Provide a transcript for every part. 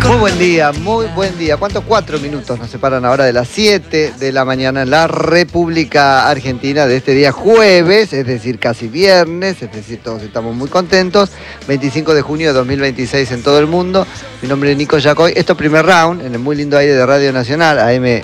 Muy buen día. ¿Cuántos? 4 minutos nos separan ahora de las 7 de la mañana en la República Argentina de este día jueves, es decir, casi viernes, es decir, todos estamos muy contentos. 25 de junio de 2026 en todo el mundo. Mi nombre es Nico Yacoy. Esto es Primer Round en el muy lindo aire de Radio Nacional, AM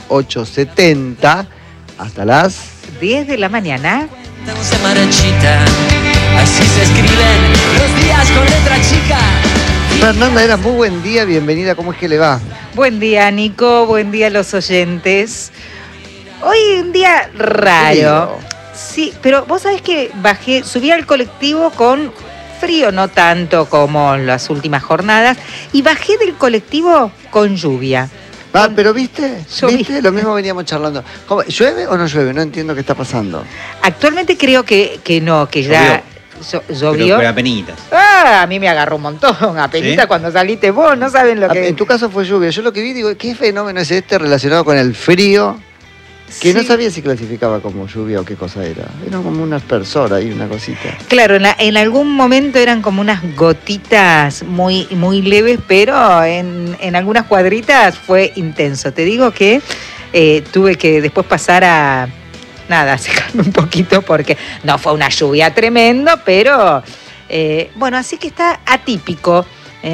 870, hasta las 10 de la mañana. Se marchita, así se escriben los días con letra chica. Fernanda Eras, muy buen día, bienvenida, ¿cómo es que le va? Buen día, Nico, buen día a los oyentes. Hoy un día raro. Frío. Sí, pero vos sabés que subí al colectivo con frío, no tanto como las últimas jornadas, y bajé del colectivo con lluvia. Pero ¿viste? Lloví. ¿Viste? Lo mismo veníamos charlando. ¿Cómo? ¿Llueve o no llueve? No entiendo qué está pasando. Actualmente creo que no, que ya llovió. Pero apenitas. A mí me agarró un montón, apenita. ¿Sí? Cuando saliste vos, no saben lo que... En tu caso fue lluvia. Yo lo que vi, digo, ¿qué fenómeno es este relacionado con el frío? Que no Sí. sabía si clasificaba como lluvia o qué cosa era. Era como un aspersor ahí, una cosita. Claro, en algún momento eran como unas gotitas muy, muy leves, pero en algunas cuadritas fue intenso. Te digo que tuve que después pasar a secarme un poquito porque no fue una lluvia tremendo, pero bueno, así que está atípico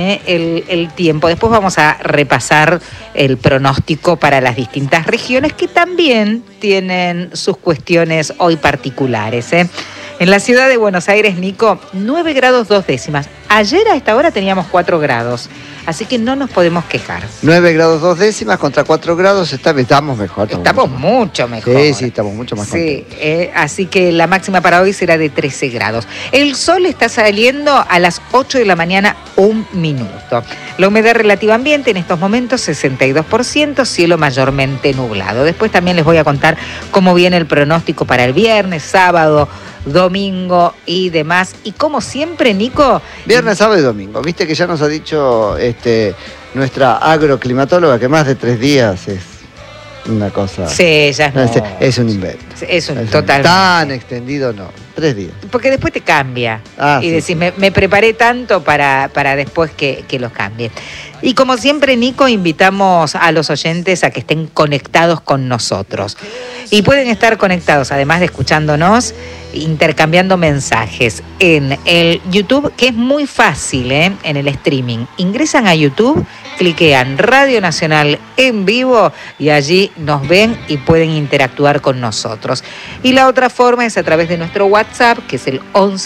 el tiempo. Después vamos a repasar el pronóstico para las distintas regiones que también tienen sus cuestiones hoy particulares. En la ciudad de Buenos Aires, Nico, 9 grados 2 décimas. Ayer a esta hora teníamos 4 grados, así que no nos podemos quejar. 9 grados 2 décimas contra 4 grados, estamos mejor. Estamos mucho mejor. Sí, estamos mucho más Sí, contentos. así que la máxima para hoy será de 13 grados. El sol está saliendo a las 8 de la mañana, 1 minuto. La humedad relativa ambiente en estos momentos 62%, cielo mayormente nublado. Después también les voy a contar cómo viene el pronóstico para el viernes, sábado, domingo y demás. Y como siempre, Nico... Viernes, sábado y domingo. Viste que ya nos ha dicho nuestra agroclimatóloga que más de 3 días es una cosa... Sí, ya Es un invento. Es un Es total. Tan extendido no. 3 días. Porque después te cambia. Ah, y sí, decís, sí. me preparé tanto para después que los cambie. Y como siempre, Nico, invitamos a los oyentes a que estén conectados con nosotros. Y pueden estar conectados, además de escuchándonos, intercambiando mensajes en el YouTube, que es muy fácil, en el streaming. Ingresan a YouTube, cliquean Radio Nacional en vivo y allí nos ven y pueden interactuar con nosotros. Y la otra forma es a través de nuestro WhatsApp, que es el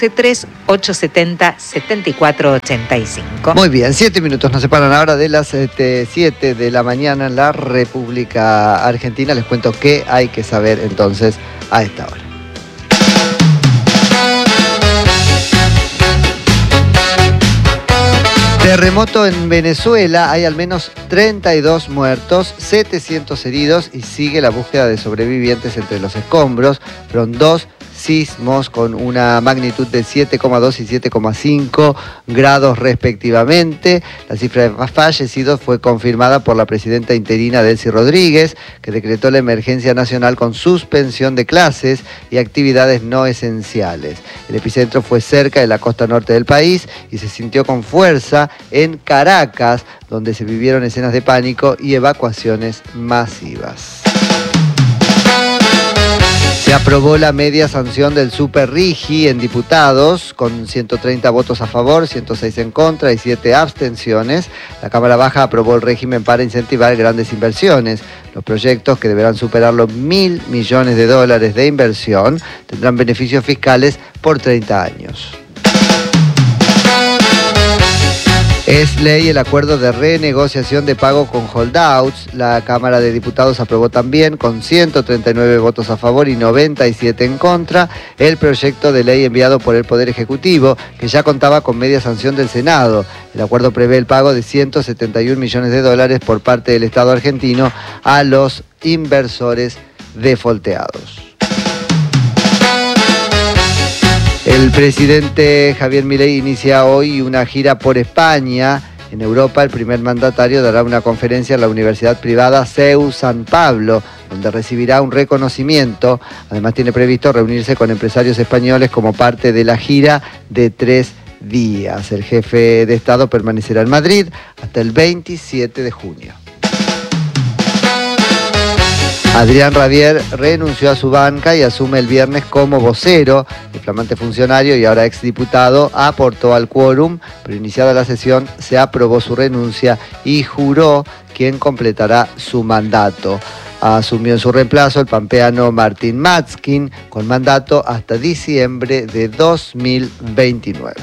1138707485. Muy bien, 7 minutos nos separan ahora de las 7 de la mañana en la República Argentina. Les cuento qué hay que saber entonces a esta hora. Terremoto en Venezuela, hay al menos 32 muertos, 700 heridos y sigue la búsqueda de sobrevivientes entre los escombros. Fueron 2 sismos con una magnitud de 7,2 y 7,5 grados respectivamente. La cifra de fallecidos fue confirmada por la presidenta interina Delcy Rodríguez, que decretó la emergencia nacional con suspensión de clases y actividades no esenciales. El epicentro fue cerca de la costa norte del país y se sintió con fuerza en Caracas, donde se vivieron escenas de pánico y evacuaciones masivas. Se aprobó la media sanción del Super Rigi en diputados, con 130 votos a favor, 106 en contra y 7 abstenciones. La Cámara Baja aprobó el régimen para incentivar grandes inversiones. Los proyectos, que deberán superar los $1.000 millones de inversión, tendrán beneficios fiscales por 30 años. Es ley el acuerdo de renegociación de pago con holdouts. La Cámara de Diputados aprobó también, con 139 votos a favor y 97 en contra, el proyecto de ley enviado por el Poder Ejecutivo, que ya contaba con media sanción del Senado. El acuerdo prevé el pago de $171 millones por parte del Estado argentino a los inversores defolteados. El presidente Javier Milei inicia hoy una gira por España. En Europa, el primer mandatario dará una conferencia en la Universidad Privada CEU San Pablo, donde recibirá un reconocimiento. Además, tiene previsto reunirse con empresarios españoles como parte de la gira de 3 días. El jefe de Estado permanecerá en Madrid hasta el 27 de junio. Adrián Rabier renunció a su banca y asume el viernes como vocero. El flamante funcionario y ahora exdiputado aportó al quórum, pero iniciada la sesión se aprobó su renuncia y juró quien completará su mandato. Asumió en su reemplazo el pampeano Martín Matzkin con mandato hasta diciembre de 2029.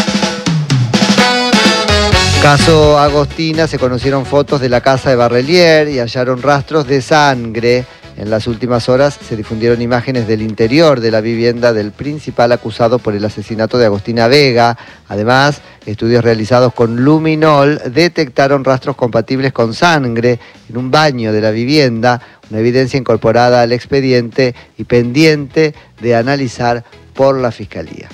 Caso Agostina, se conocieron fotos de la casa de Barrelier y hallaron rastros de sangre. En las últimas horas se difundieron imágenes del interior de la vivienda del principal acusado por el asesinato de Agostina Vega. Además, estudios realizados con luminol detectaron rastros compatibles con sangre en un baño de la vivienda, una evidencia incorporada al expediente y pendiente de analizar por la Fiscalía.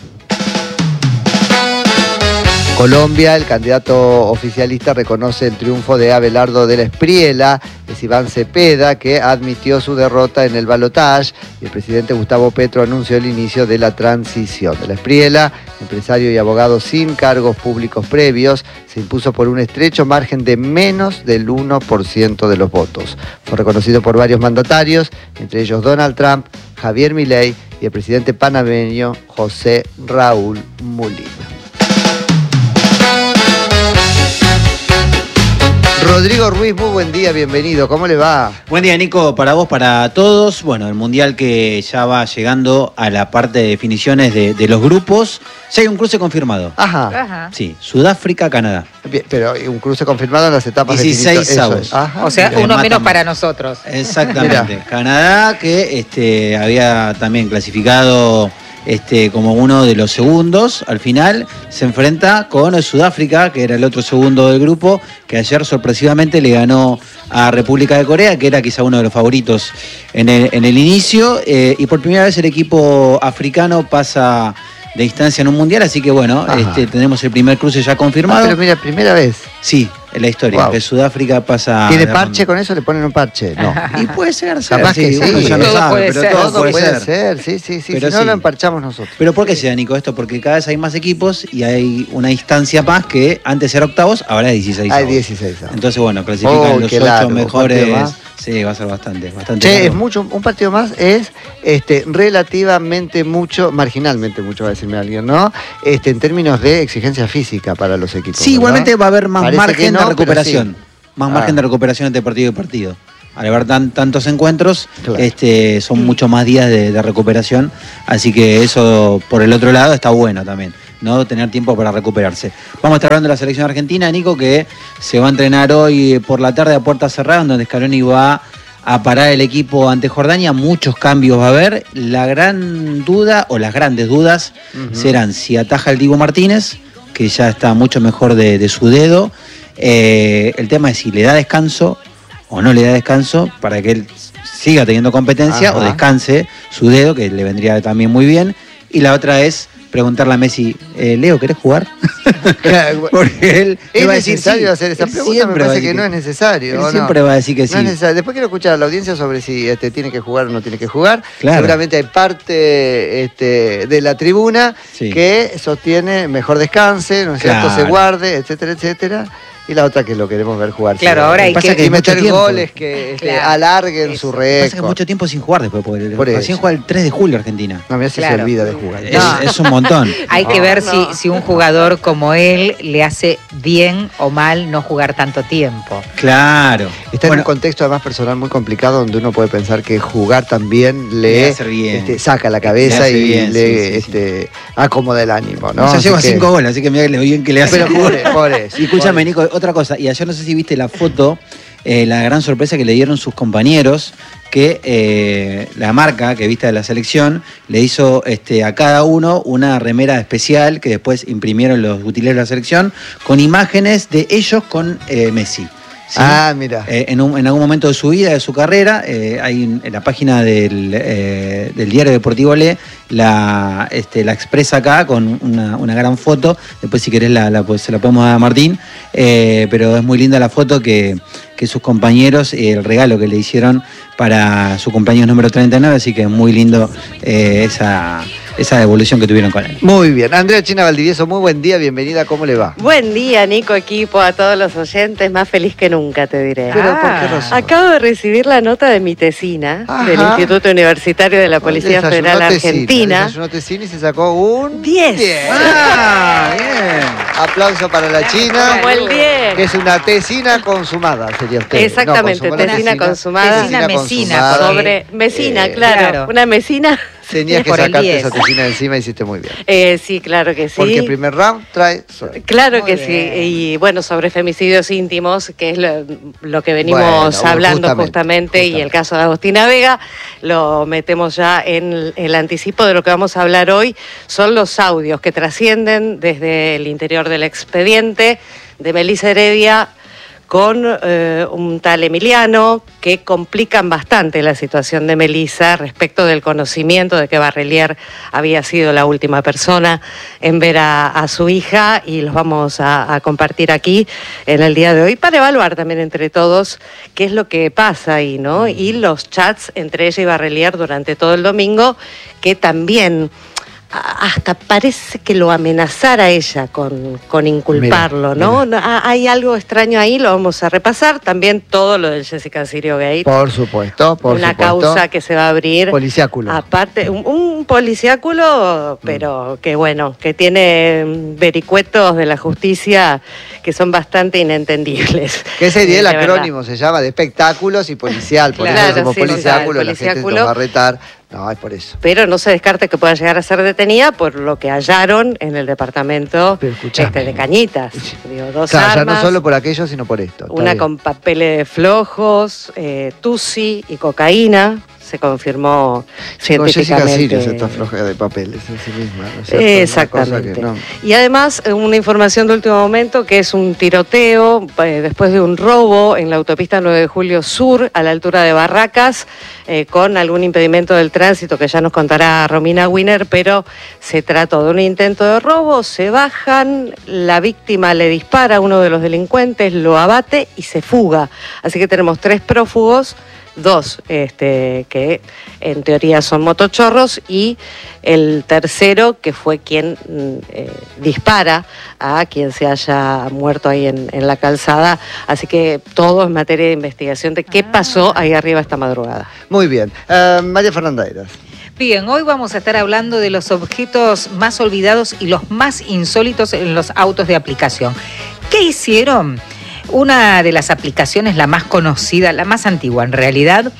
Colombia, el candidato oficialista reconoce el triunfo de Abelardo de la Espriella. Es Iván Cepeda que admitió su derrota en el balotaje y el presidente Gustavo Petro anunció el inicio de la transición. De la Espriella, empresario y abogado sin cargos públicos previos, se impuso por un estrecho margen de menos del 1% de los votos. Fue reconocido por varios mandatarios, entre ellos Donald Trump, Javier Milei y el presidente panameño José Raúl Mulino. Rodrigo Ruiz, muy buen día, bienvenido, ¿cómo le va? Buen día, Nico, para vos, para todos. Bueno, el Mundial que ya va llegando a la parte de definiciones de los grupos. Ya hay un cruce confirmado. Ajá. Sí, Sudáfrica, Canadá. Bien, pero un cruce confirmado en las etapas 16 avos. O sea, uno menos para nosotros. Exactamente. Mirá. Canadá, que había también clasificado como uno de los segundos, al final se enfrenta con Sudáfrica, que era el otro segundo del grupo, que ayer sorpresivamente le ganó a República de Corea, que era quizá uno de los favoritos en el inicio, y por primera vez el equipo africano pasa de instancia en un mundial, así que bueno, tenemos el primer cruce ya confirmado. Pero mira, primera vez. Sí, en la historia, que Sudáfrica pasa... ¿Tiene parche con eso? ¿Le ponen un parche? No. Y puede ser, capaz que sí. Uno ya no sabe, pero todo puede ser. Sí. Pero si no, lo emparchamos nosotros. Pero ¿por qué se da, Nico, esto? Porque cada vez hay más equipos y hay una distancia más que antes era octavos, ahora es 16 avos. Hay 16 avos. Entonces, bueno, clasifican los 8 mejores. Sí, va a ser bastante. Che, es mucho, un partido más es relativamente mucho, marginalmente mucho, va a decirme alguien, ¿no? En términos de exigencia física para los equipos. Sí, ¿verdad? Igualmente va a haber más margen de recuperación. Sí. Más margen de recuperación entre partido y partido. Al haber tantos encuentros, claro, son muchos más días de recuperación. Así que eso, por el otro lado, está bueno también, ¿no? Tener tiempo para recuperarse. Vamos a estar hablando de la selección argentina, Nico, que se va a entrenar hoy por la tarde a puerta cerrada, donde Scaloni va a parar el equipo ante Jordania. Muchos cambios va a haber. La gran duda, o las grandes dudas, serán si ataja el Dibu Martínez, que ya está mucho mejor de su dedo. El tema es si le da descanso o no le da descanso para que él siga teniendo competencia, o descanse su dedo, que le vendría también muy bien. Y la otra es preguntarle a Messi, Leo, ¿querés jugar? Porque él ¿es va a decir necesario sí. hacer esa pregunta? Me parece que no es necesario. Él siempre va a decir que sí. No es necesario. Después quiero escuchar a la audiencia sobre si tiene que jugar o no tiene que jugar. Claro. Seguramente hay parte de la tribuna que sostiene mejor descanse, ¿no es cierto? Se guarde, etcétera, etcétera. Y la otra que lo queremos ver jugar. Claro, ahora hay que meter goles que alarguen su récord. Pasa que mucho tiempo sin jugar después, porque recién juega el 3 de julio Argentina. No, mira si se olvida de jugar. Es un montón. Hay que ver si un jugador como él le hace bien o mal no jugar tanto tiempo. Claro. Está en un contexto además personal muy complicado, donde uno puede pensar que jugar también le saca la cabeza y le acomoda el ánimo, ¿no? Ya lleva 5 goles, así que mira lo bien que le hace. Pero por eso. Y escúchame, Nico, otra cosa, y ayer no sé si viste la foto, la gran sorpresa que le dieron sus compañeros, que la marca que viste de la selección le hizo a cada uno una remera especial que después imprimieron los utileros de la selección con imágenes de ellos con Messi. ¿Sí? Mira. En algún momento de su vida, de su carrera, hay en la página del diario deportivo Le, la expresa acá con una gran foto. Después si querés se la podemos dar a Martín, pero es muy linda la foto que sus compañeros, el regalo que le hicieron para su cumpleaños número 39, así que es muy lindo esa esa devolución que tuvieron con él. Muy bien. Andrea China Valdivieso, muy buen día, bienvenida, ¿cómo le va? Buen día, Nico, equipo, a todos los oyentes, más feliz que nunca, te diré. Pero, ¿por qué razón? Acabo de recibir la nota de mi tesina del Instituto Universitario de la Policía Federal Argentina. Desayunó tesina y se sacó un 10. ¡Ah! Bien. Aplauso para la China. Como el 10. Que es una tesina consumada, sería usted. Exactamente, No, consumada, tesina consumada. Tesina mesina, consumada. Sobre mesina, claro. claro. Una mesina. Tenías que Por el sacarte 10. esa tesina de encima, hiciste muy bien. Sí, claro que sí. Porque el primer round trae suerte. Claro Muy que bien. sí. Y bueno, sobre femicidios íntimos, que es lo que venimos Bueno, hablando justamente, y el caso de Agostina Vega, lo metemos ya en el anticipo de lo que vamos a hablar hoy. Son los audios que trascienden desde el interior del expediente de Melissa Heredia con un tal Emiliano, que complican bastante la situación de Melissa respecto del conocimiento de que Barrelier había sido la última persona en ver a su hija, y los vamos a compartir aquí en el día de hoy para evaluar también entre todos qué es lo que pasa ahí, ¿no? Y los chats entre ella y Barrelier durante todo el domingo, que también hasta parece que lo amenazara ella con inculparlo, ¿no? Hay algo extraño ahí, lo vamos a repasar. También todo lo del Jessica Sirio Gate. Por supuesto, Una causa que se va a abrir. Policiáculo. Aparte, un policiáculo, pero que bueno, que tiene vericuetos de la justicia que son bastante inentendibles. Que sería el De verdad. acrónimo, se llama de espectáculos y policial. Por eso Claro, decimos sí, policiáculo, sí, la gente policiáculo. nos va a retar. No, es por eso. Pero no se descarta que pueda llegar a ser detenida por lo que hallaron en el departamento Pero escuchame. de Cañitas. Digo, dos Claro, ya armas, no solo por aquello, sino por esto. Está una bien. con papeles flojos, tusi y cocaína. Se confirmó Con Jessica científicamente. Sirius esta flojera de papeles en sí misma, ¿no es cierto? Una Exactamente. cosa que no- Y además, una información de último momento, que es un tiroteo después de un robo en la autopista 9 de Julio Sur, a la altura de Barracas, con algún impedimento del tránsito que ya nos contará Romina Wiener, pero se trató de un intento de robo. Se bajan, la víctima le dispara a uno de los delincuentes, lo abate y se fuga. Así que tenemos 3 prófugos, 2 que en teoría son motochorros, y el tercero que fue quien dispara a quien se haya muerto ahí en la calzada. Así que todo es materia de investigación de qué pasó ahí arriba esta madrugada. Muy bien. María Fernanda Eras. Bien, hoy vamos a estar hablando de los objetos más olvidados y los más insólitos en los autos de aplicación. ¿Qué hicieron? Una de las aplicaciones, la más conocida, la más antigua en realidad,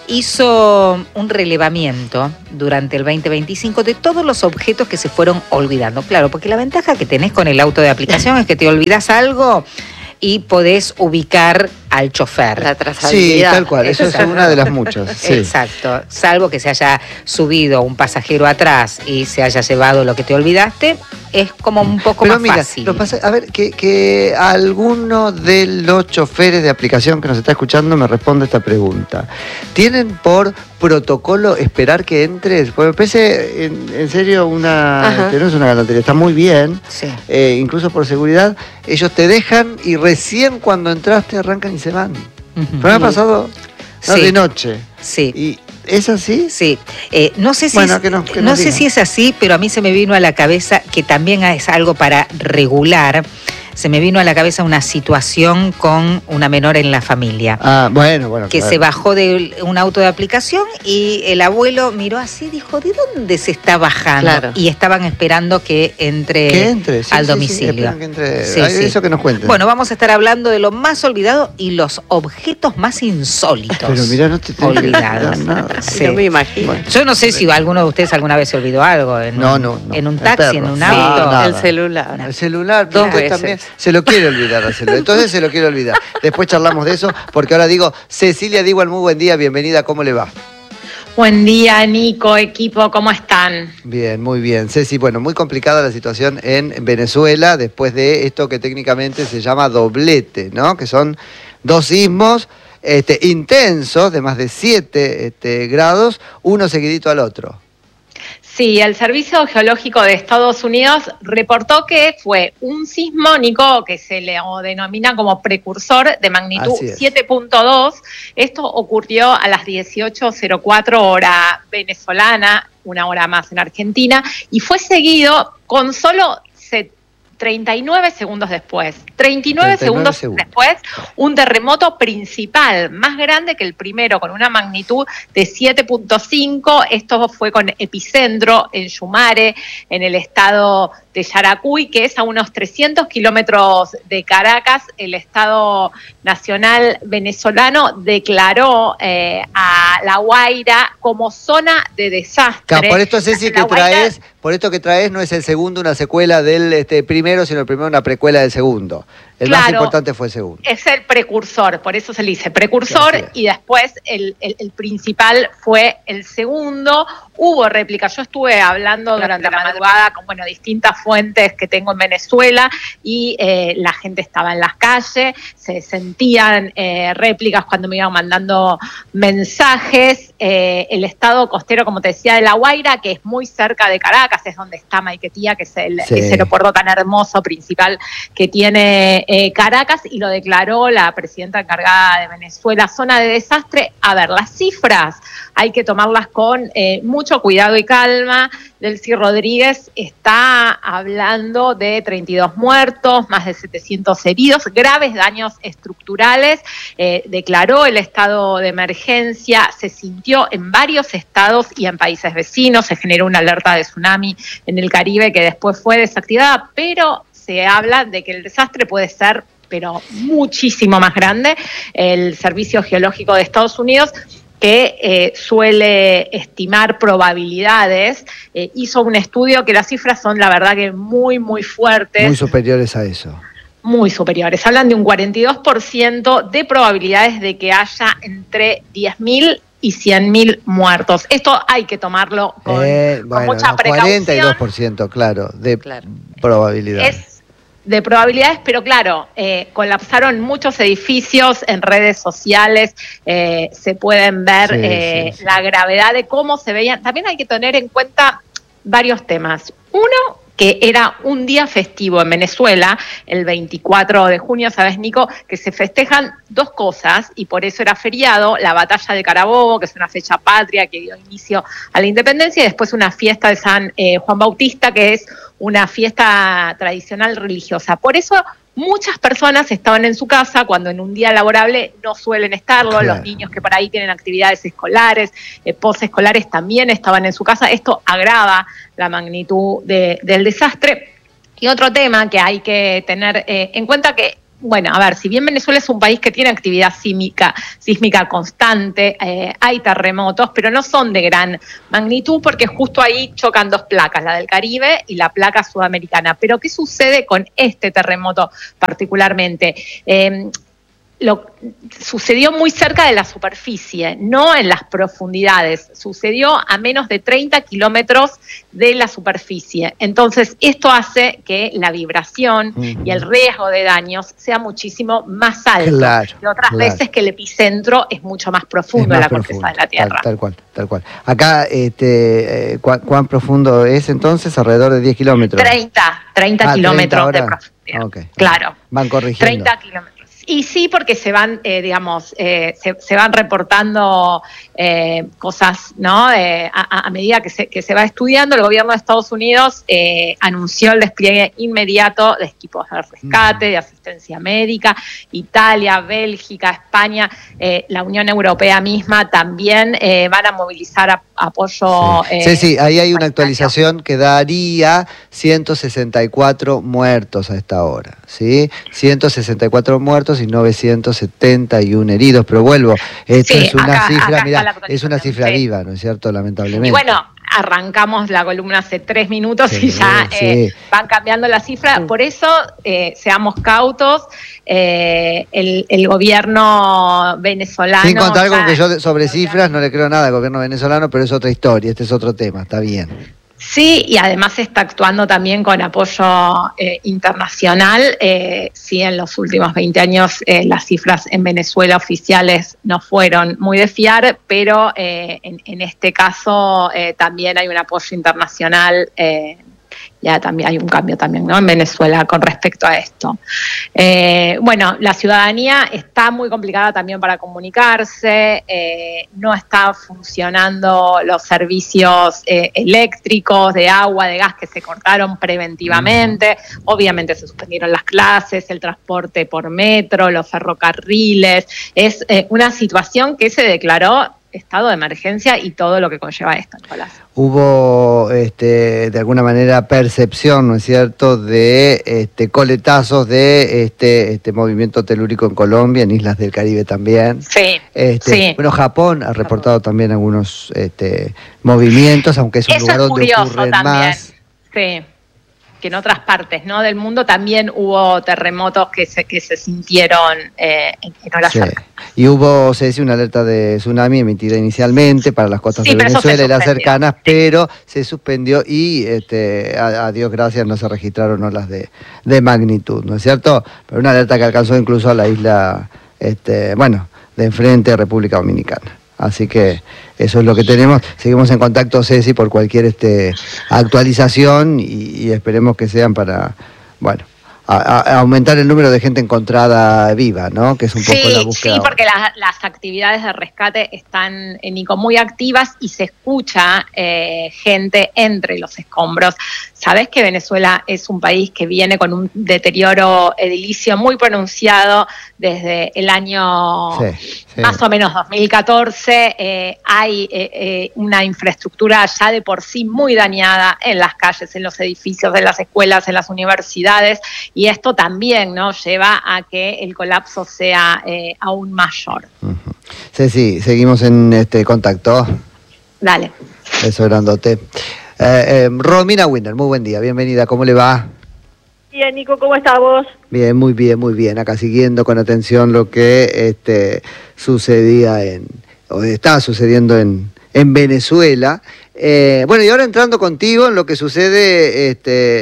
hizo un relevamiento durante el 2025 de todos los objetos que se fueron olvidando. Claro, porque la ventaja que tenés con el auto de aplicación es que te olvidás algo y podés ubicar al chofer. La Sí, trazabilidad. tal cual. Eso es una de las muchas. Sí. Exacto, salvo que se haya subido un pasajero atrás y se haya llevado lo que te olvidaste, es como un poco Pero más mira, fácil. a ver, que alguno de los choferes de aplicación que nos está escuchando me responde esta pregunta. ¿Tienen por protocolo esperar que entres? Porque me parece, en serio, Ajá. no es una galantería, está muy bien. Sí. Incluso por seguridad, ellos te dejan y recién cuando entraste arrancan y se van. Ujú. Pero me ha pasado Sí. de noche. Sí. ¿Y es así? Sí, no sé si Bueno, es, que nos no sé digan. si es así, pero a mí se me vino a la cabeza que también es algo para regular. Se me vino a la cabeza una situación con una menor en la familia. Ah, bueno, Que claro. se bajó de un auto de aplicación y el abuelo miró así y dijo, ¿de dónde se está bajando? Claro. Y estaban esperando que entre, Que entre, sí, al sí, domicilio. Sí, esperan que entre. Sí, Ay, sí. Eso que nos cuenten. Bueno, vamos a estar hablando de lo más olvidado y los objetos más insólitos. Pero mirá, no te tengo que olvidados. olvidar nada. Sí. No me imagino. Bueno. Yo no sé si alguno de ustedes alguna vez se olvidó algo en, No, un, no. en un El taxi, perro. en un Sí, auto. nada. El celular. El celular, Dos usted veces. también se lo quiere olvidar al celular. Entonces se lo quiere olvidar. Después charlamos de eso, porque ahora digo, Cecilia Digual, muy buen día, bienvenida, ¿cómo le va? Buen día, Nico, equipo, ¿cómo están? Bien, muy bien. Ceci, bueno, muy complicada la situación en Venezuela después de esto que técnicamente se llama doblete, ¿no? Que son 2 sismos intensos de más de 7 grados, uno seguidito al otro. Sí, el Servicio Geológico de Estados Unidos reportó que fue un sismo, Nico, que se le denomina como precursor de magnitud 7.2. Esto ocurrió a las 18:04 hora venezolana, una hora más en Argentina, y fue seguido con solo 39 segundos después. 39 segundos después, un terremoto principal, más grande que el primero, con una magnitud de 7.5. Esto fue con epicentro en Yumare, en el estado de Yaracuy, que es a unos 300 kilómetros de Caracas. El Estado Nacional venezolano declaró a La Guaira como zona de desastre. Claro, por esto, Ceci, por esto que traes no es el segundo una secuela del primero, sino el primero una precuela del segundo. El más importante fue el segundo. Es el precursor, por eso se le dice precursor, y después el principal fue el segundo. Hubo réplicas, yo estuve hablando durante la madrugada con distintas fuentes que tengo en Venezuela, y la gente estaba en las calles, se sentían réplicas cuando me iban mandando mensajes. El estado costero, como te decía, de La Guaira, que es muy cerca de Caracas, es donde está Maiquetía, que es ese aeropuerto tan hermoso principal que tiene Caracas, y lo declaró la presidenta encargada de Venezuela zona de desastre. A ver, las cifras hay que tomarlas con mucho cuidado y calma. Delcy Rodríguez está hablando de 32 muertos, más de 700 heridos, graves daños estructurales. Declaró el estado de emergencia, se sintió en varios estados y en países vecinos, se generó una alerta de tsunami en el Caribe que después fue desactivada, pero se habla de que el desastre puede ser, pero muchísimo más grande. El Servicio Geológico de Estados Unidos, que suele estimar probabilidades, hizo un estudio que las cifras son, la verdad, que muy, muy fuertes. Muy superiores a eso. Muy superiores. Hablan de un 42% de probabilidades de que haya entre 10.000 y 100.000 muertos. Esto hay que tomarlo con mucha precaución. 42%, claro, de probabilidades. De probabilidades, pero claro, colapsaron muchos edificios en redes sociales, se pueden ver la gravedad de cómo se veían. También hay que tener en cuenta varios temas. Uno, que era un día festivo en Venezuela, el 24 de junio, ¿sabes, Nico? Que se festejan dos cosas, y por eso era feriado: la batalla de Carabobo, que es una fecha patria que dio inicio a la independencia, y después una fiesta de San Juan Bautista, que es una fiesta tradicional religiosa. Por eso muchas personas estaban en su casa, cuando en un día laborable no suelen estarlo. Claro. Los niños que por ahí tienen actividades escolares, posescolares, también estaban en su casa. Esto agrava la magnitud del desastre. Y otro tema que hay que tener en cuenta, que bueno, a ver, si bien Venezuela es un país que tiene actividad sísmica constante, hay terremotos, pero no son de gran magnitud, porque justo ahí chocan dos placas, la del Caribe y la placa sudamericana. Pero ¿qué sucede con este terremoto particularmente? Sucedió muy cerca de la superficie, no en las profundidades. Sucedió a menos de 30 kilómetros de la superficie. Entonces, esto hace que la vibración y el riesgo de daños sea muchísimo más alto. Que otras veces que el epicentro es mucho más profundo en la corteza de la Tierra. Tal cual. Acá, ¿cuán profundo es entonces? Alrededor de 10 kilómetros. 30 kilómetros de profundidad. Okay. Claro. Van corrigiendo. 30 kilómetros. Y sí, porque se van, se van reportando cosas, ¿no? A medida que se va estudiando. El gobierno de Estados Unidos anunció el despliegue inmediato de equipos de rescate, de asistencia médica. Italia, Bélgica, España, la Unión Europea misma también van a movilizar apoyo. Sí, ahí hay una actualización que daría 164 muertos a esta hora, ¿sí? 164 muertos y 971 heridos, pero vuelvo, esto es una cifra, mirá, es una cifra viva, ¿no es cierto? Lamentablemente. Y bueno, arrancamos la columna hace 3 minutos y ya van cambiando la cifra, por eso seamos cautos. El gobierno venezolano... Sin contar con que yo sobre cifras no le creo nada al gobierno venezolano, pero es otra historia, este es otro tema, está bien. Sí, y además está actuando también con apoyo internacional. Sí, en los últimos 20 años las cifras en Venezuela oficiales no fueron muy de fiar, pero en este caso también hay un apoyo internacional. Ya también hay un cambio también, ¿no?, en Venezuela con respecto a esto. Bueno, la ciudadanía está muy complicada también para comunicarse, no está funcionando los servicios eléctricos, de agua, de gas, que se cortaron preventivamente. Obviamente se suspendieron las clases, el transporte por metro, los ferrocarriles. Es una situación que se declaró estado de emergencia y todo lo que conlleva esto, Nicolás. Hubo, de alguna manera, percepción, ¿no es cierto?, de coletazos de este movimiento telúrico en Colombia, en islas del Caribe también. Sí, sí. Bueno, Japón ha reportado también algunos movimientos, aunque es un lugar donde ocurren más. Sí, que en otras partes, ¿no?, del mundo también hubo terremotos que se sintieron en horas cercanas. Y hubo, se decía, una alerta de tsunami emitida inicialmente para las costas de Venezuela y las cercanas, pero se suspendió y a Dios gracias no se registraron olas de magnitud, ¿no es cierto? Pero una alerta que alcanzó incluso a la isla, de enfrente, República Dominicana. Así que eso es lo que tenemos. Seguimos en contacto, Ceci, por cualquier actualización y esperemos que sean para, a aumentar el número de gente encontrada viva, ¿no? Que es un poco la búsqueda. Sí, porque las actividades de rescate están, Nico, muy activas y se escucha gente entre los escombros. Sabés que Venezuela es un país que viene con un deterioro edilicio muy pronunciado desde el año más o menos 2014. Hay una infraestructura ya de por sí muy dañada en las calles, en los edificios, en las escuelas, en las universidades, y esto también, ¿no?, lleva a que el colapso sea aún mayor. Sí, seguimos en contacto. Dale. Beso grandote. Romina Winner, muy buen día, bienvenida, ¿cómo le va? Bien, Nico, ¿cómo estás vos? Bien, muy bien, acá siguiendo con atención lo que sucedía o está sucediendo en Venezuela. Y ahora entrando contigo en lo que sucede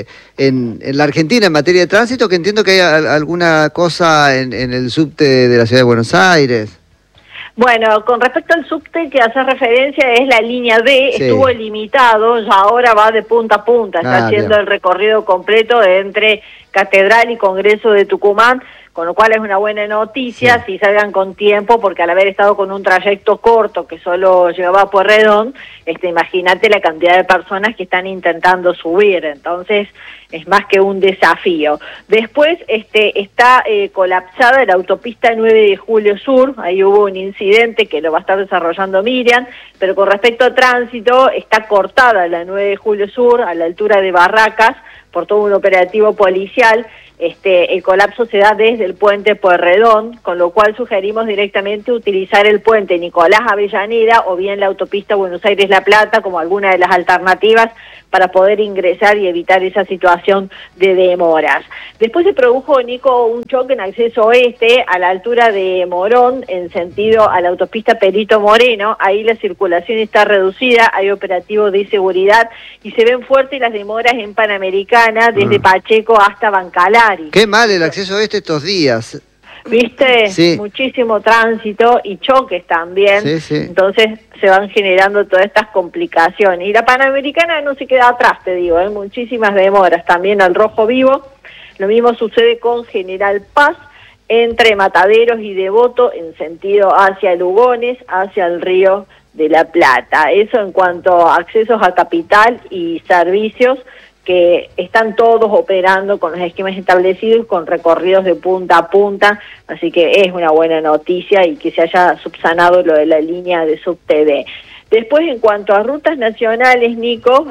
en la Argentina en materia de tránsito, que entiendo que hay alguna cosa en el subte de la ciudad de Buenos Aires. Bueno, con respecto al subte que hace referencia es la línea B, estuvo limitado, ya ahora va de punta a punta, está haciendo el recorrido completo entre Catedral y Congreso de Tucumán, con lo cual es una buena noticia, si salgan con tiempo, porque al haber estado con un trayecto corto que solo llegaba a Pueyrredón, imagínate la cantidad de personas que están intentando subir, entonces es más que un desafío. Después está colapsada la autopista 9 de Julio Sur, ahí hubo un incidente que lo va a estar desarrollando Miriam, pero con respecto a tránsito está cortada la 9 de Julio Sur a la altura de Barracas por todo un operativo policial. El colapso se da desde el puente Pueyrredón, con lo cual sugerimos directamente utilizar el puente Nicolás Avellaneda o bien la autopista Buenos Aires-La Plata como alguna de las alternativas para poder ingresar y evitar esa situación de demoras. Después se produjo, Nico, un choque en acceso oeste a la altura de Morón en sentido a la autopista Perito Moreno. Ahí la circulación está reducida, hay operativo de seguridad y se ven fuertes las demoras en Panamericana desde Pacheco hasta Bancalari. Qué mal el acceso oeste estos días. ¿Viste? Sí. Muchísimo tránsito y choques también. Entonces se van generando todas estas complicaciones. Y la Panamericana no se queda atrás, te digo, hay muchísimas demoras. También al Rojo Vivo. Lo mismo sucede con General Paz, entre Mataderos y Devoto, en sentido hacia Lugones, hacia el Río de la Plata. Eso en cuanto a accesos a capital y servicios, que están todos operando con los esquemas establecidos, con recorridos de punta a punta, así que es una buena noticia y que se haya subsanado lo de la línea de subTV. Después, en cuanto a rutas nacionales, Nico,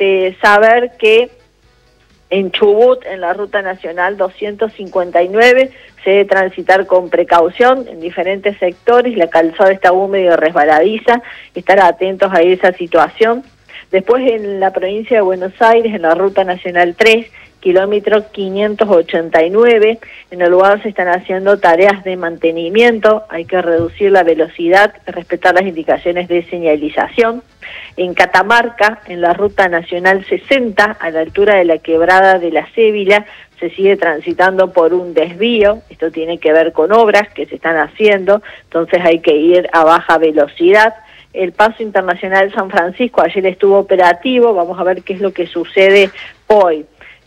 saber que en Chubut, en la ruta nacional 259, se debe transitar con precaución en diferentes sectores, la calzada está húmeda y resbaladiza, estar atentos a esa situación. Después en la provincia de Buenos Aires, en la Ruta Nacional 3, kilómetro 589. En el lugar se están haciendo tareas de mantenimiento, hay que reducir la velocidad, respetar las indicaciones de señalización. En Catamarca, en la ruta nacional 60, a la altura de la quebrada de la Cébila, se sigue transitando por un desvío. Esto tiene que ver con obras que se están haciendo, entonces hay que ir a baja velocidad. El paso internacional San Francisco ayer estuvo operativo, vamos a ver qué es lo que sucede hoy.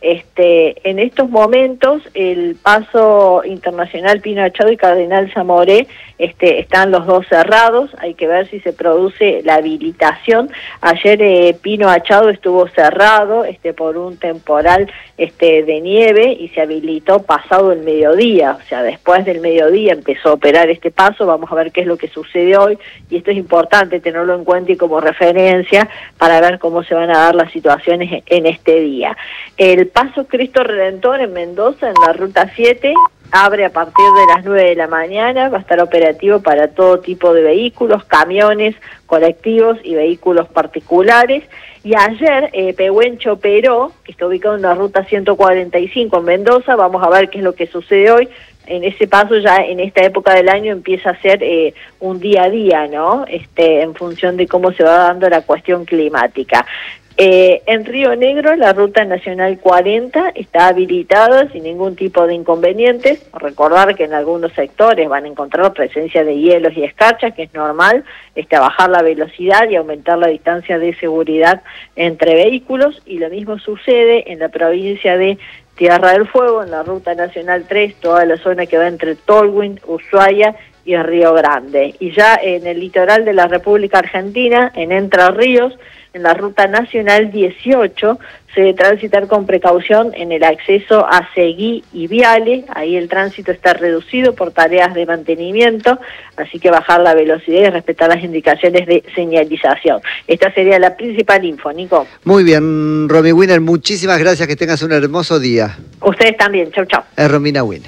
En estos momentos el paso internacional Pino Achado y Cardenal Zamoré están los dos cerrados, hay que ver si se produce la habilitación. Ayer Pino Achado estuvo cerrado por un temporal de nieve y se habilitó pasado el mediodía, o sea, después del mediodía empezó a operar este paso. Vamos a ver qué es lo que sucede hoy, y esto es importante tenerlo en cuenta y como referencia para ver cómo se van a dar las situaciones en este día. El paso Cristo Redentor en Mendoza, en la ruta 7, abre a partir de las 9 de la mañana, va a estar operativo para todo tipo de vehículos, camiones, colectivos y vehículos particulares. Y ayer Pehuencho Peró, que está ubicado en la ruta 145 en Mendoza, vamos a ver qué es lo que sucede hoy. En ese paso ya en esta época del año empieza a ser un día a día, ¿no? En función de cómo se va dando la cuestión climática. En Río Negro, la ruta nacional 40 está habilitada sin ningún tipo de inconvenientes. Recordar que en algunos sectores van a encontrar presencia de hielos y escarchas, que es normal, bajar la velocidad y aumentar la distancia de seguridad entre vehículos. Y lo mismo sucede en la provincia de Tierra del Fuego, en la ruta nacional 3, toda la zona que va entre Tolwyn, Ushuaia y Río Grande. Y ya en el litoral de la República Argentina, en Entre Ríos, en la ruta nacional 18, se debe transitar con precaución en el acceso a Seguí y Viale. Ahí el tránsito está reducido por tareas de mantenimiento, así que bajar la velocidad y respetar las indicaciones de señalización. Esta sería la principal info, Nico. Muy bien, Romy Winner, muchísimas gracias, que tengas un hermoso día. Ustedes también, chau, chau. Es Romina Winner.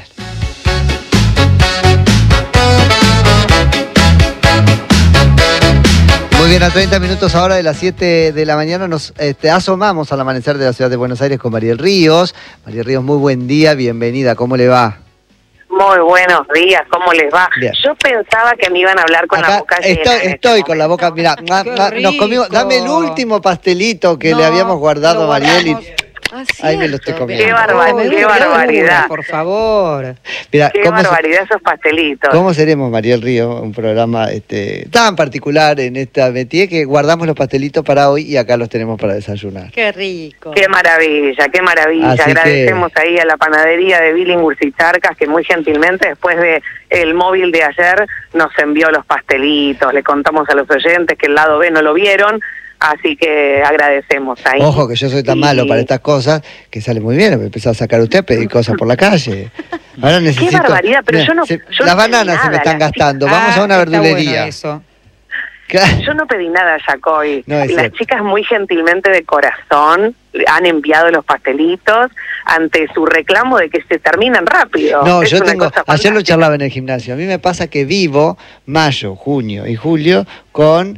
Muy bien, a 30 minutos ahora de las 7 de la mañana nos asomamos al amanecer de la ciudad de Buenos Aires con Mariel Ríos. Mariel Ríos, muy buen día, bienvenida, ¿cómo le va? Muy buenos días, ¿cómo les va? Bien. Yo pensaba que me iban a hablar con la boca llena. Estoy con la boca, mira, nos comimos, dame el último pastelito que le habíamos guardado a Mariel y... Ahí me lo estoy comiendo. Qué barbaridad. Por favor. Mirá, qué barbaridad esos pastelitos. ¿Cómo seremos, Mariel Ríos? Un programa tan particular en esta metía que guardamos los pastelitos para hoy y acá los tenemos para desayunar. Qué rico. Qué maravilla, qué maravilla. Así agradecemos ahí a la panadería de Billinghurst y Charcas, que muy gentilmente después de el móvil de ayer nos envió los pastelitos. Le contamos a los oyentes que el lado B no lo vieron. Así que agradecemos ahí. Ojo, que yo soy tan malo para estas cosas que sale muy bien. Me empezó a sacar usted a pedir cosas por la calle. Ahora necesito... Qué barbaridad, pero mirá, las bananas se me están gastando. Vamos a una verdulería. Bueno eso. Yo no pedí nada, Jacoy. No, las cierto. chicas muy gentilmente de corazón han enviado los pastelitos ante su reclamo de que se terminan rápido. No, es yo una tengo... cosa Ayer lo fantástica. charlaba en el gimnasio. A mí me pasa que vivo mayo, junio y julio con...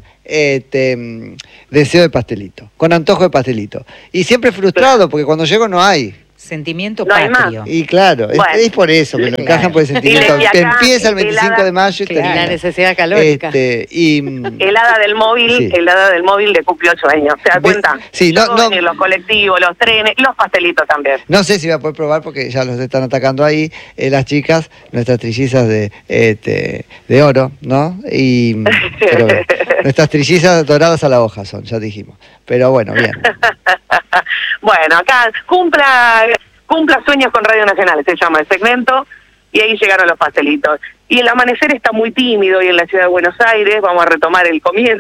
deseo de pastelito, con antojo de pastelito. Y siempre frustrado, porque cuando llego no hay. Sentimiento No hay patrio. Y claro, Bueno. es por eso, me lo encajan por el sentimiento. Y acá, Empieza el 25 helada, de mayo y termina. La necesidad calórica. El hada del móvil, Sí. el hada del móvil le cumplió 8 años. ¿Se da cuenta? Sí, no, Todo no. venir, los colectivos, los trenes, los pastelitos también. No sé si voy a poder probar porque ya los están atacando ahí las chicas, nuestras trillizas de oro, ¿no? Pero nuestras trillizas doradas a la hoja son, ya dijimos. Pero bueno, bien. Bueno, acá cumpla sueños con Radio Nacional, se llama el segmento, y ahí llegaron los pastelitos. Y el amanecer está muy tímido hoy en la ciudad de Buenos Aires, vamos a retomar el comienzo,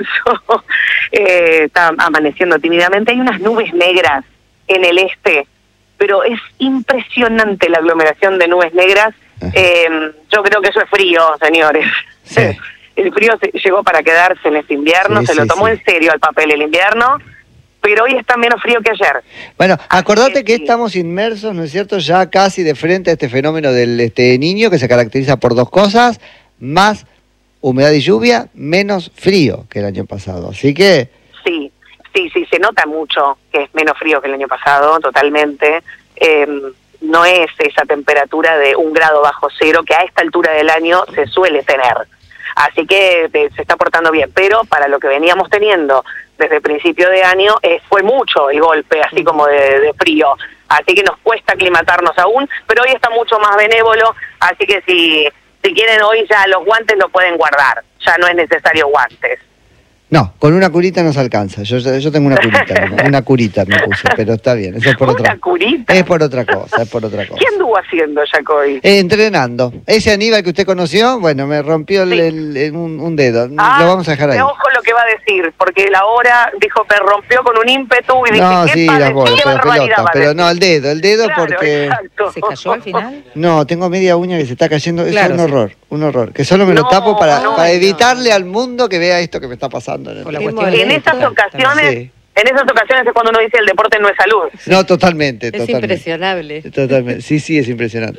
está amaneciendo tímidamente, hay unas nubes negras en el este, pero es impresionante la aglomeración de nubes negras. Yo creo que eso es frío, señores. Sí. El frío llegó para quedarse en este invierno, Sí, se lo sí, tomó sí. en serio al papel el invierno, pero hoy está menos frío que ayer. Bueno, acordate que sí. estamos inmersos, ¿no es cierto?, ya casi de frente a este fenómeno del niño que se caracteriza por dos cosas, más humedad y lluvia, menos frío que el año pasado. Así que... Sí, se nota mucho que es menos frío que el año pasado, totalmente. no es esa temperatura de 1 grado bajo cero que a esta altura del año se suele tener. Así que se está portando bien, pero para lo que veníamos teniendo desde principio de año fue mucho el golpe, así como de frío. Así que nos cuesta aclimatarnos aún, pero hoy está mucho más benévolo, así que si quieren hoy ya los guantes lo pueden guardar, ya no es necesario guantes. No, con una curita nos alcanza. Yo tengo una curita, una curita me puse, pero está bien. Eso es por ¿Una curita? Es por otra cosa, ¿Qué anduvo haciendo, Jacoy? Entrenando. Ese Aníbal que usted conoció, bueno, me rompió un dedo. Lo vamos a dejar ahí. Ojo lo que va a decir, porque la hora dijo que rompió con un ímpetu y dije, ¿qué barbaridad? Pero no, el dedo claro, porque... Exacto. ¿Se cayó al final? No, tengo media uña que se está cayendo. Claro, es un horror. Que solo me lo tapo para evitarle al mundo que vea esto que me está pasando. En esas ocasiones es cuando uno dice el deporte no es salud. No, totalmente. Es impresionable. Totalmente. Sí, es impresionante.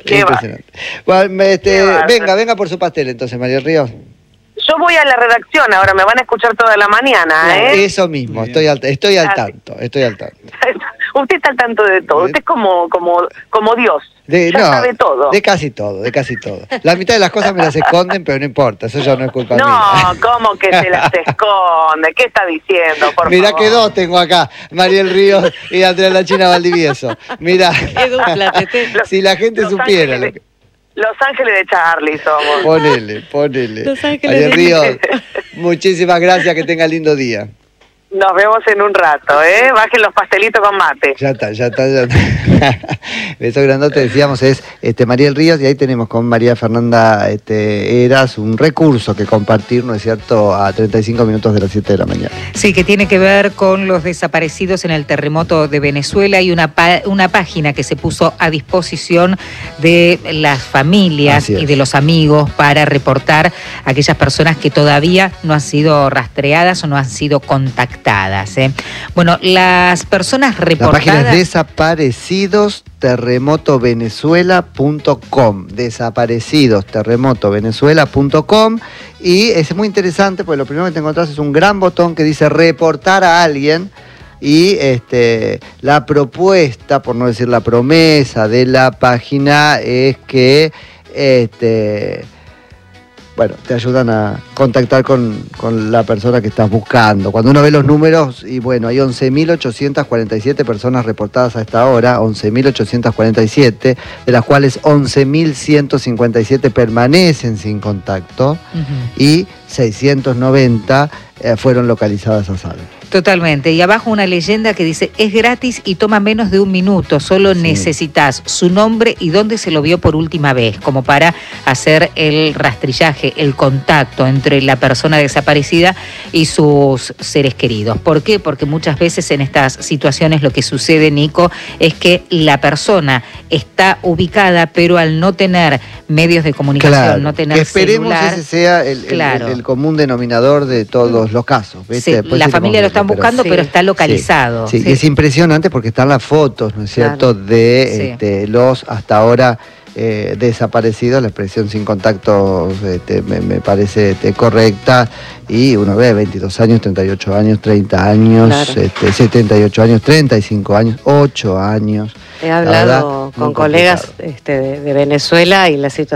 Bueno, venga por su pastel entonces, María Ríos. Yo voy a la redacción ahora, me van a escuchar toda la mañana, ¿eh? Eso mismo, estoy al tanto. Usted está al tanto de todo, usted es como Dios. Sabe todo. De casi todo. La mitad de las cosas me las esconden, pero no importa, eso ya no es culpa mía. No, ¿cómo que se las esconde? ¿Qué está diciendo, por favor? Mirá que 2 tengo acá, Mariel Ríos y Andrea La China Valdivieso. Mirá, si la gente supiera... Los Ángeles de Charlie somos. Ponele. Los Ángeles María Ríos, muchísimas gracias, que tenga lindo día. Nos vemos en un rato, ¿eh? Bajen los pastelitos con mate. Ya está. Beso grandote, decíamos, es Mariel Ríos, y ahí tenemos con María Fernanda Eras un recurso que compartir, ¿no es cierto?, a 35 minutos de las 7 de la mañana. Sí, que tiene que ver con los desaparecidos en el terremoto de Venezuela, y una página que se puso a disposición de las familias y de los amigos para reportar a aquellas personas que todavía no han sido rastreadas o no han sido contactadas. Bueno, las personas reportadas... La página es desaparecidosterremotovenezuela.com, desaparecidosterremotovenezuela.com, y es muy interesante porque lo primero que te encontrás es un gran botón que dice reportar a alguien, y la propuesta, por no decir la promesa de la página, es que te ayudan a contactar con la persona que estás buscando. Cuando uno ve los números, y bueno, hay 11.847 personas reportadas a esta hora, 11.847, de las cuales 11.157 permanecen sin contacto, y 690 fueron localizadas a salvo. Totalmente. Y abajo una leyenda que dice: es gratis y toma menos de 1 minuto. Solo necesitas su nombre y dónde se lo vio por última vez, como para hacer el rastrillaje, el contacto entre la persona desaparecida y sus seres queridos. ¿Por qué? Porque muchas veces en estas situaciones lo que sucede, Nico, es que la persona está ubicada, pero al no tener medios de comunicación, no tener esperemos celular, ese sea el común denominador de todos los casos. ¿Viste? Sí, la familia lo están buscando, pero está localizado. Sí, y es impresionante porque están las fotos, ¿no es cierto?, de los hasta ahora desaparecidos. La expresión sin contacto me parece correcta, y uno ve 22 años, 38 años, 30 años, 78 años, 35 años, 8 años. He hablado con colegas de Venezuela, y la situación